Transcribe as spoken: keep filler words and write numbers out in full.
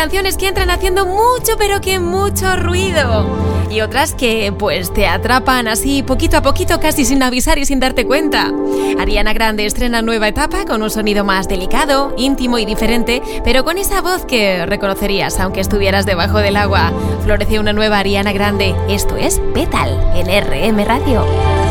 canciones que entran haciendo mucho pero que mucho ruido. Y otras que pues te atrapan así poquito a poquito, casi sin avisar y sin darte cuenta. Ariana Grande estrena nueva etapa con un sonido más delicado, íntimo y diferente, pero con esa voz que reconocerías aunque estuvieras debajo del agua. Florece una nueva Ariana Grande. Esto es Petal en R M Radio.